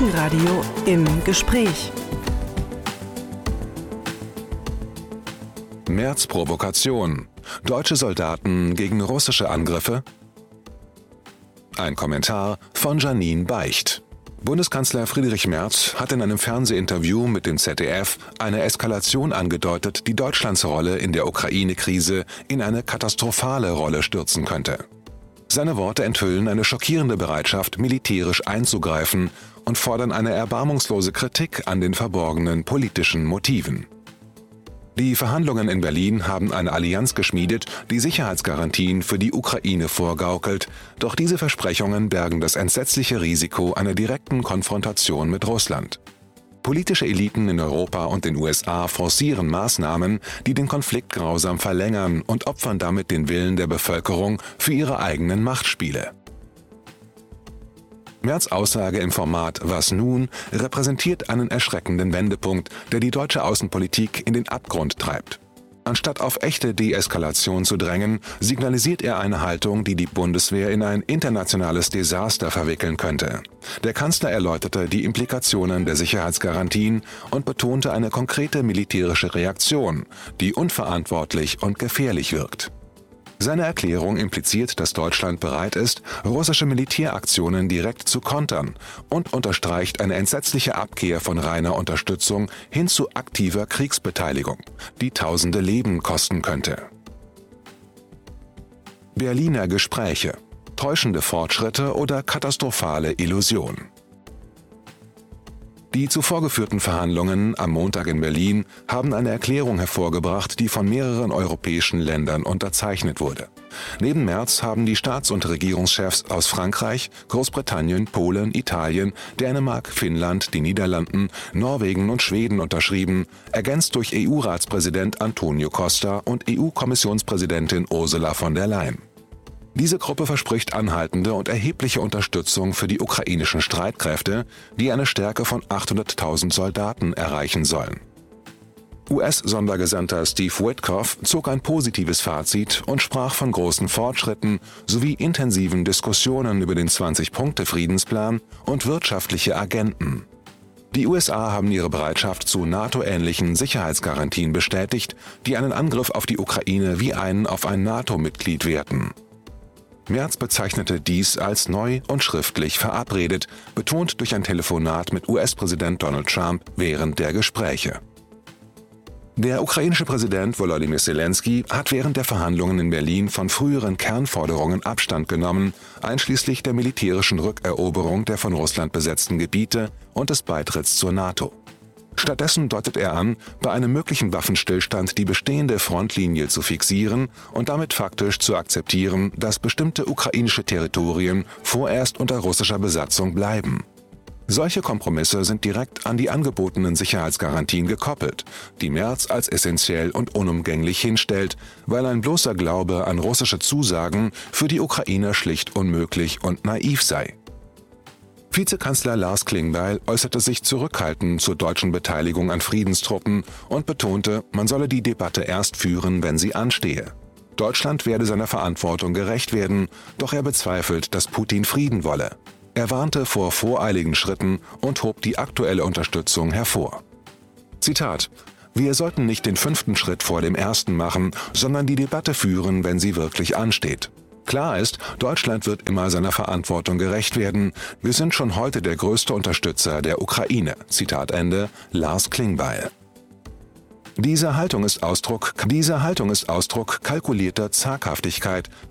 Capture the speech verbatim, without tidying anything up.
Gegenradio im Gespräch. März-Provokation. Deutsche Soldaten gegen russische Angriffe? Ein Kommentar von Janine Beicht. Bundeskanzler Friedrich Merz hat in einem Fernsehinterview mit dem Z D F eine Eskalation angedeutet, die Deutschlands Rolle in der Ukraine-Krise in eine katastrophale Rolle stürzen könnte. Seine Worte enthüllen eine schockierende Bereitschaft, militärisch einzugreifen und fordern eine erbarmungslose Kritik an den verborgenen politischen Motiven. Die Verhandlungen in Berlin haben eine Allianz geschmiedet, die Sicherheitsgarantien für die Ukraine vorgaukelt, doch diese Versprechungen bergen das entsetzliche Risiko einer direkten Konfrontation mit Russland. Politische Eliten in Europa und den U S A forcieren Maßnahmen, die den Konflikt grausam verlängern und opfern damit den Willen der Bevölkerung für ihre eigenen Machtspiele. Merz' Aussage im Format Was nun? Repräsentiert einen erschreckenden Wendepunkt, der die deutsche Außenpolitik in den Abgrund treibt. Anstatt auf echte Deeskalation zu drängen, signalisiert er eine Haltung, die die Bundeswehr in ein internationales Desaster verwickeln könnte. Der Kanzler erläuterte die Implikationen der Sicherheitsgarantien und betonte eine konkrete militärische Reaktion, die unverantwortlich und gefährlich wirkt. Seine Erklärung impliziert, dass Deutschland bereit ist, russische Militäraktionen direkt zu kontern und unterstreicht eine entsetzliche Abkehr von reiner Unterstützung hin zu aktiver Kriegsbeteiligung, die tausende Leben kosten könnte. Berliner Gespräche: Täuschende Fortschritte oder katastrophale Illusion? Die zuvor geführten Verhandlungen am Montag in Berlin haben eine Erklärung hervorgebracht, die von mehreren europäischen Ländern unterzeichnet wurde. Neben Merz haben die Staats- und Regierungschefs aus Frankreich, Großbritannien, Polen, Italien, Dänemark, Finnland, den Niederlanden, Norwegen und Schweden unterschrieben, ergänzt durch E U-Ratspräsident Antonio Costa und E U-Kommissionspräsidentin Ursula von der Leyen. Diese Gruppe verspricht anhaltende und erhebliche Unterstützung für die ukrainischen Streitkräfte, die eine Stärke von achthunderttausend Soldaten erreichen sollen. U S-Sondergesandter Steve Witkoff zog ein positives Fazit und sprach von großen Fortschritten sowie intensiven Diskussionen über den zwanzig-Punkte-Friedensplan und wirtschaftliche Agenden. Die U S A haben ihre Bereitschaft zu NATO-ähnlichen Sicherheitsgarantien bestätigt, die einen Angriff auf die Ukraine wie einen auf ein NATO-Mitglied werten. Merz bezeichnete dies als neu und schriftlich verabredet, betont durch ein Telefonat mit U S-Präsident Donald Trump während der Gespräche. Der ukrainische Präsident Volodymyr Zelensky hat während der Verhandlungen in Berlin von früheren Kernforderungen Abstand genommen, einschließlich der militärischen Rückeroberung der von Russland besetzten Gebiete und des Beitritts zur NATO. Stattdessen deutet er an, bei einem möglichen Waffenstillstand die bestehende Frontlinie zu fixieren und damit faktisch zu akzeptieren, dass bestimmte ukrainische Territorien vorerst unter russischer Besatzung bleiben. Solche Kompromisse sind direkt an die angebotenen Sicherheitsgarantien gekoppelt, die Merz als essentiell und unumgänglich hinstellt, weil ein bloßer Glaube an russische Zusagen für die Ukrainer schlicht unmöglich und naiv sei. Vizekanzler Lars Klingbeil äußerte sich zurückhaltend zur deutschen Beteiligung an Friedenstruppen und betonte, man solle die Debatte erst führen, wenn sie anstehe. Deutschland werde seiner Verantwortung gerecht werden, doch er bezweifelt, dass Putin Frieden wolle. Er warnte vor voreiligen Schritten und hob die aktuelle Unterstützung hervor. Zitat: Wir sollten nicht den fünften Schritt vor dem ersten machen, sondern die Debatte führen, wenn sie wirklich ansteht. Klar ist, Deutschland wird immer seiner Verantwortung gerecht werden. Wir sind schon heute der größte Unterstützer der Ukraine. Zitat Ende, Lars Klingbeil. Diese Haltung ist Ausdruck, diese Haltung ist Ausdruck kalkulierter Zaghaftigkeit,